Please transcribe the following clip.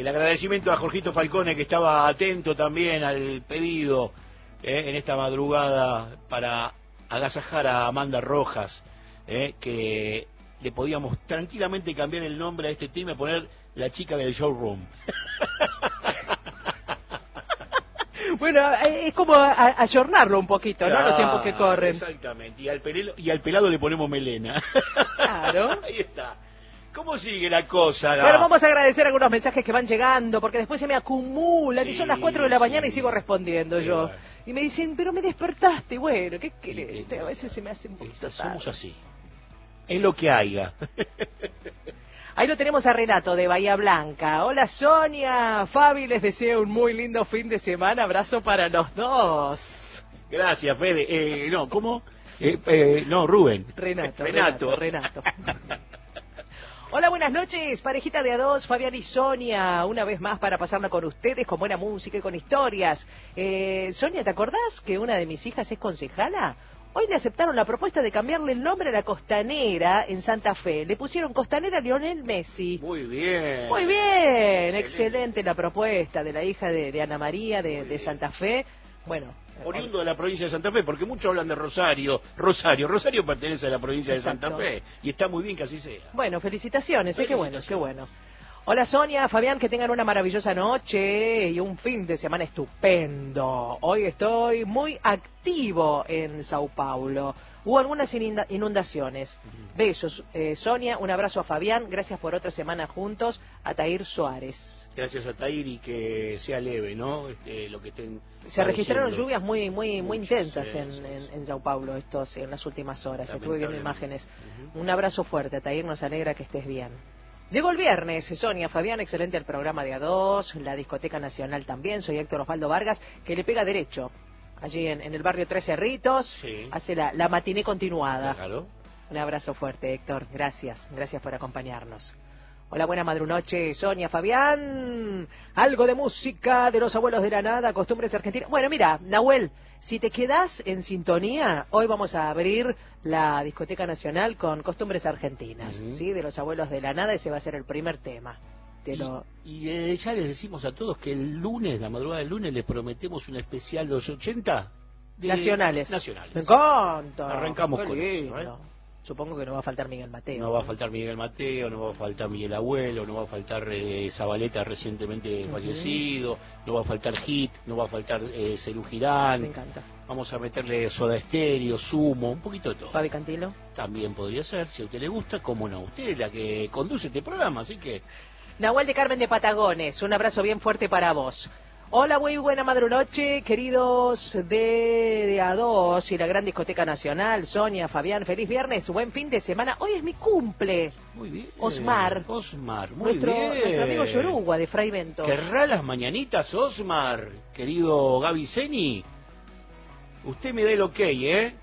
El agradecimiento a Jorgito Falcone, que estaba atento también al pedido en esta madrugada para agasajar a Amanda Rojas, que le podíamos tranquilamente cambiar el nombre a este tema y poner la chica del showroom. Bueno, es como ayornarlo un poquito, ¿no? Los tiempos que corren. Exactamente. Y al pelado le ponemos melena. Claro. Ahí está. ¿Cómo sigue la cosa? Bueno, vamos a agradecer algunos mensajes que van llegando, porque después se me acumulan y son las 4 de la mañana y sigo respondiendo yo. Bueno. Y me dicen, pero me despertaste. Bueno, ¿qué querés? A veces se me hace un poquito tarde. Somos así. Es lo que haya. Ahí lo tenemos a Renato de Bahía Blanca. Hola Sonia, Fabi, les deseo un muy lindo fin de semana. Abrazo para los dos. Gracias, Fede. No, ¿cómo? No, Rubén. Renato. Hola, buenas noches, parejita de a dos, Fabián y Sonia, una vez más para pasarla con ustedes con buena música y con historias. Sonia, ¿te acordás que una de mis hijas es concejala? Hoy le aceptaron la propuesta de cambiarle el nombre a la Costanera en Santa Fe. Le pusieron Costanera Lionel Messi. Muy bien. Muy bien, excelente la propuesta de la hija de Ana María de Santa Fe. Bueno. Oriundo de la provincia de Santa Fe, porque muchos hablan de Rosario. Rosario pertenece a la provincia Exacto. de Santa Fe y está muy bien que así sea. Bueno, felicitaciones, qué bueno. Hola Sonia, Fabián, que tengan una maravillosa noche y un fin de semana estupendo. Hoy estoy muy activo en Sao Paulo. Hubo algunas inundaciones. Besos, Sonia, un abrazo a Fabián, gracias por otra semana juntos, a Tair Suárez. Gracias a Tair y que sea leve, ¿no? Lo que estén se registraron lluvias muy muchas, intensas en Sao Paulo en las últimas horas. Estuve viendo imágenes. Un abrazo fuerte, Tair, nos alegra que estés bien. Llegó el viernes, Sonia, Fabián, excelente el programa de A2, la Discoteca Nacional también, soy Héctor Osvaldo Vargas, que le pega derecho, allí en el barrio Tres Cerritos, sí. Hace la matiné continuada. Claro. Un abrazo fuerte, Héctor, gracias por acompañarnos. Hola, buena madrunoche, Sonia, Fabián, algo de música de los abuelos de la nada, costumbres argentinas. Bueno, mira, Nahuel, si te quedás en sintonía, hoy vamos a abrir la Discoteca Nacional con costumbres argentinas, ¿sí? De los abuelos de la nada, ese va a ser el primer tema. Y ya les decimos a todos que el lunes, la madrugada del lunes, les prometemos un especial de los 80 nacionales. Me encanta. Arrancamos con eso, Supongo que no va a faltar Miguel Mateo. No va a faltar Miguel Mateo, no va a faltar Miguel Abuelo, no va a faltar Zabaleta recientemente fallecido, no va a faltar Hit, no va a faltar Cerú Girán. Me encanta. Vamos a meterle Soda Stereo, Sumo, un poquito de todo. Fabi Cantilo. También podría ser, si a usted le gusta, cómo no. Usted es la que conduce este programa, así que... Nahuel de Carmen de Patagones, un abrazo bien fuerte para vos. Hola, muy buena madrunoche, queridos de A2 y la Gran Discoteca Nacional. Sonia, Fabián, feliz viernes, buen fin de semana. Hoy es mi cumple. Muy bien. Osmar, muy bien. Nuestro amigo Yoruba de Fray Bento. ¿Querrá las mañanitas, Osmar, querido Gaby Seni? Usted me da el ok,